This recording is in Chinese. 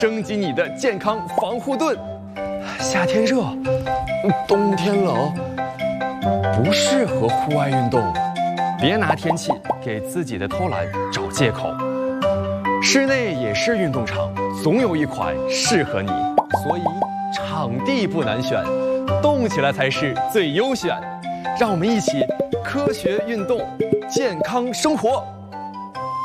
升级你的健康防护盾。夏天热，冬天冷，不适合户外运动。别拿天气给自己的偷懒找借口。室内也是运动场，总有一款适合你。所以场地不难选，动起来才是最优选。让我们一起科学运动，健康生活。